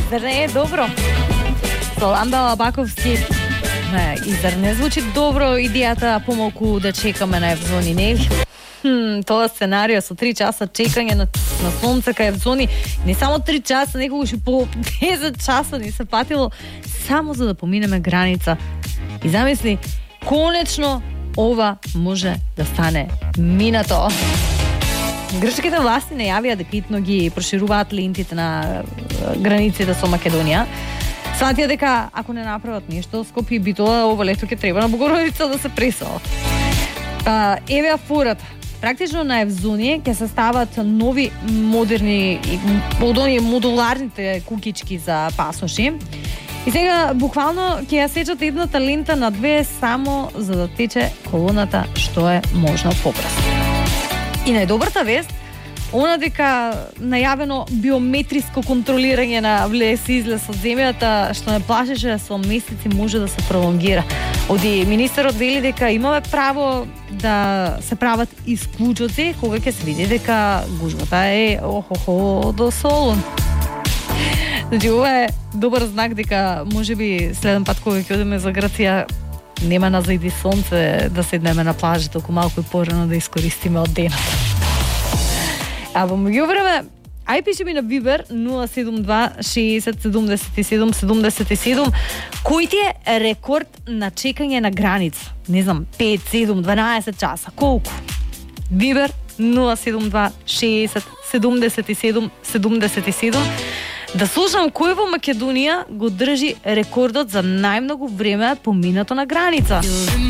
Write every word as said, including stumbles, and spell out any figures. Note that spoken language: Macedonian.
Зар не е добро? Со Ланда Лабаковски. Не, и зар не звучи добро идејата помалку да чекаме на Евзони, нели? Хм, тоа сценарио со три часа чекање на, на сонце кај Евзони, не само три часа, некогаш и по десет часа ни се патило само за да поминеме граница. И замисли, конечно ова може да стане минато. Грчките власти најавија дека итно ги прошируваат лентите на границите со Македонија. Сватија дека ако не направат нешто, Скопје би тоа ова лето ќе треба на Богородица да се пресела. Па, еве фората. Практично на Евзони ќе се стават нови модерни од оние модуларните кукички за пасоши. И сега буквално ќе ја сечат едната лента на две само за да тече колоната што е можно побрзо. И најдобрата вест, она дека најавено биометриско контролирање на влез и излез од земјата, што не плашеше со месеци, може да се пролонгира. Оди министерот вели дека имаме право да се прават исклучоци кога ќе се види дека гужвата е охохо до Солун. Значи, ова е добар знак дека можеби следен пат кога ќе одиме за Грција нема на зајди сонце да седнеме на плажа, толку малку и порано да искористиме од денот. А во меѓувреме, ај пише ми на Вибер нула седум два шеесет седумдесет и седум седумдесет и седум кој ти е рекорд на чекање на граница? Не знам, пет, седум, дванаесет часа, колку? Вибер нула седум два шеесет седумдесет и седум седумдесет и седум. Да слушам кој во Македонија го држи рекордот за најмногу време поминато на граница.